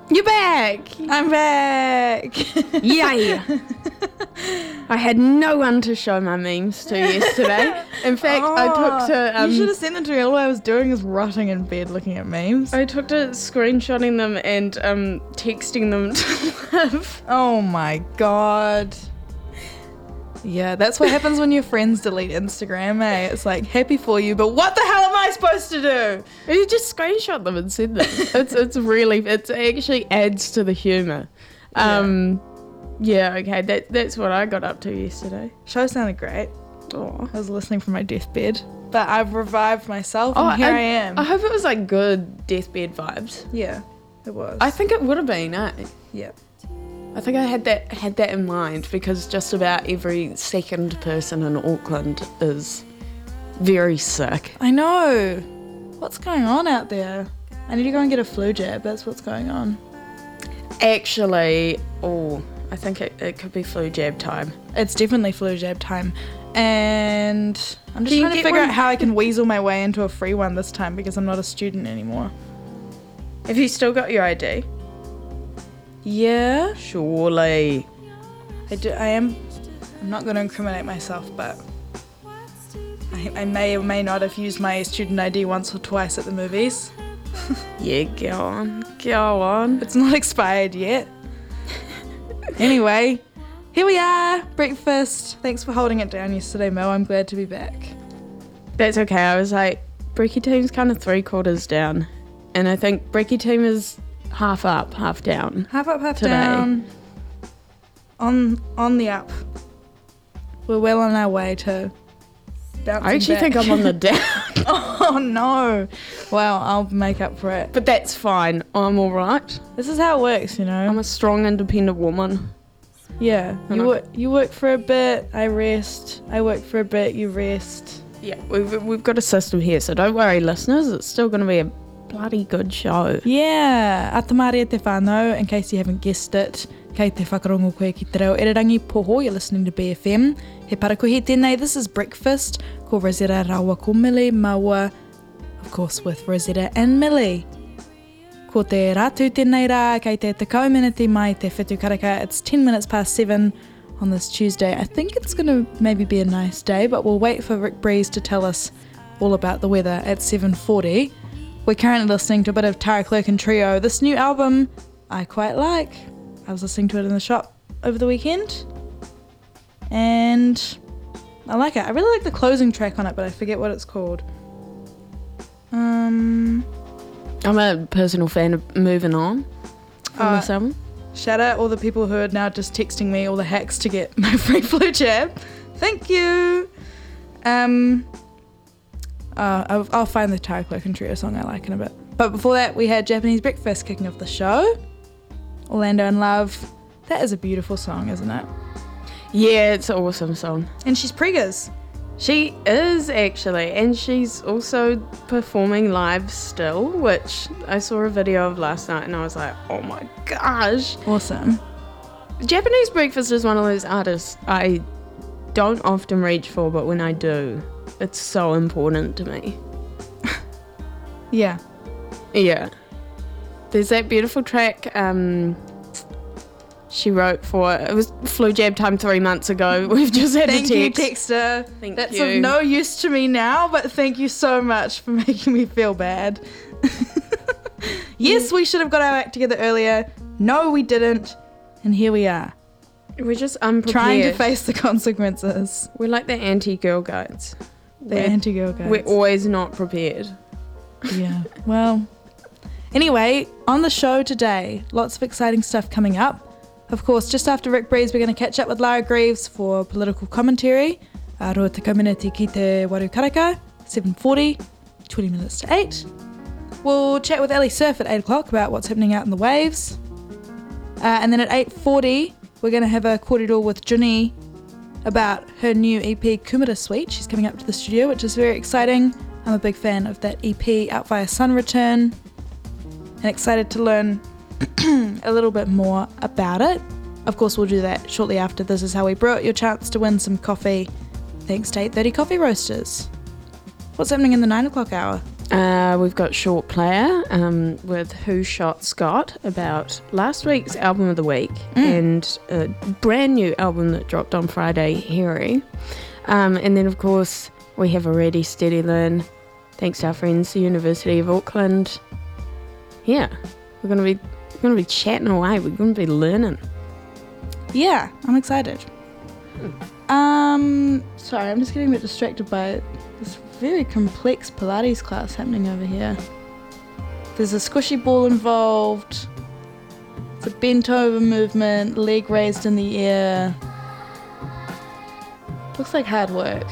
You're back! I'm back! Yay! I had no one to show my memes to yesterday. In fact, I took to... you should have sent them to me. All I was doing is rotting in bed looking at memes. I took to screenshotting them and texting them to Liv. Oh my god. Yeah, that's what happens when your friends delete Instagram, eh? It's like, happy for you, but what the hell am I supposed to do? You just screenshot them and send them. It actually adds to the humour. Yeah, okay, that's what I got up to yesterday. Show sounded great. Oh. I was listening from my deathbed, but I've revived myself and here I am. I hope it was like good deathbed vibes. Yeah, it was. I think it would have been, eh? Yeah. I think I had that in mind because just about every second person in Auckland is very sick. I know. What's going on out there? I need to go and get a flu jab. That's what's going on. Actually, I think it could be flu jab time. It's definitely flu jab time. And I'm just trying to figure out how I can weasel my way into a free one this time because I'm not a student anymore. Have you still got your ID? Yeah. Surely. I do. I'm not going to incriminate myself, but I may or may not have used my student ID once or twice at the movies. Yeah, go on. It's not expired yet. Anyway, here we are, breakfast. Thanks for holding it down yesterday, Mel. I'm glad to be back. That's okay. I was like, Brekkie team's kind of 3/4 down, and I think Brekkie team is half up, half down. Half up, half today. down. On the up. We're well on our way to bouncing I actually back. think I'm on the down. Oh no. Well, I'll make up for it. But that's fine. I'm all right. This is how it works, you know. I'm a strong, independent woman. Yeah. You work for a bit, I rest. I work for a bit, you rest. Yeah, we've got a system here, so don't worry, listeners. It's still going to be a bloody good show. Yeah. Atamare te whānau, in case you haven't guessed it. Kei te whakarongo koe ki te reo Irirangi Poho, you're listening to BFM. He parakuhi tēnei, this is Breakfast, ko Rosetta Rawa ko Millie Maua, of course with Rosetta and Millie. Ko te rātu tēnei rā, kei te tekau minute mai te whetū karaka, it's 10 minutes past 7 on this Tuesday. I think it's going to maybe be a nice day, but we'll wait for Rick Breeze to tell us all about the weather at 7:40. We're currently listening to a bit of Tara Clerk and Trio. This new album I quite like. I was listening to it in the shop over the weekend and I like it. I really like the closing track on it, but I forget what it's called. I'm a personal fan of Moving On from this album. Shout out all the people who are now just texting me all the hacks to get my free flu jab. Thank you. I'll find the Tara Clerk and Trio song I like in a bit. But before that, we had Japanese Breakfast kicking off the show. Orlando in Love. That is a beautiful song, isn't it? Yeah, it's an awesome song. And she's preggers. She is actually, and she's also performing live still, which I saw a video of last night and I was like, oh my gosh. Awesome. Japanese Breakfast is one of those artists I don't often reach for, but when I do, it's so important to me. Yeah. Yeah. There's that beautiful track she wrote for, it was flu jab time 3 months ago. We've just had a text. Thank you, Texter. That's you. of no use to me now, but thank you so much for making me feel bad. Yes, we should have got our act together earlier. No, we didn't. And here we are. We're just unprepared. Trying to face the consequences. We're like the anti-girl guides. The anti-girl guides. We're always not prepared. Yeah, well. Anyway, on the show today, lots of exciting stuff coming up. Of course, just after Rick Breeze, we're going to catch up with Lara Greaves for political commentary. Roa te kaminati ki te waru karaka, 7:40, 20 minutes to 8. We'll chat with Ellie Surf at 8 o'clock about what's happening out in the waves. And then at 8:40, we're going to have a kōrero with Juni about her new EP, Kumara Suite. She's coming up to the studio, which is very exciting. I'm a big fan of that EP out via Sun Return and excited to learn a little bit more about it. Of course, we'll do that shortly after This Is How We Brew It, your chance to win some coffee thanks to 8:30 Coffee Roasters. What's happening in the 9 o'clock hour? We've got Short Player with Who Shot Scott about last week's album of the week and a brand new album that dropped on Friday, Harry. And then, of course, we have a Ready Steady Learn, thanks to our friends, the University of Auckland. Yeah, we're gonna be chatting away. We're gonna be learning. Yeah, I'm excited. Sorry, I'm just getting a bit distracted by this very complex Pilates class happening over here. There's a squishy ball involved. It's a bent over movement, leg raised in the air. Looks like hard work.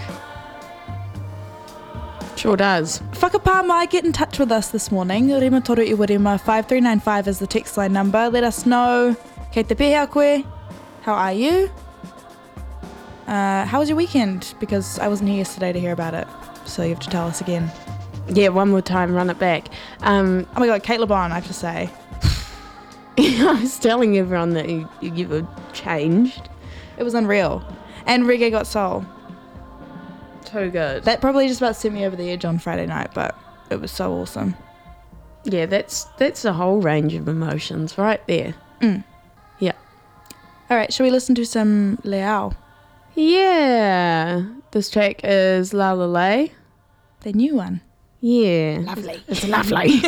Sure does. Whakapāmai, get in touch with us this morning. Rima toru iwa rima 5395 is the text line number. Let us know. Kei te pehe a koe. How are you? How was your weekend? Because I wasn't here yesterday to hear about it. So you have to tell us again. Yeah, one more time, run it back. Oh my god, Kate LeBon, I have to say. I was telling everyone that you were changed. It was unreal. And Reggae Got Soul. Too good. That probably just about sent me over the edge on Friday night, but it was so awesome. Yeah, that's a whole range of emotions right there. Yeah. Alright, shall we listen to some Leao? Yeah. This track is La La Lay. The new one. Yeah. Lovely. It's lovely.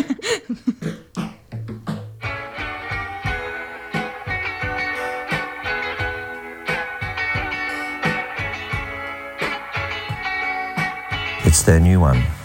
It's their new one.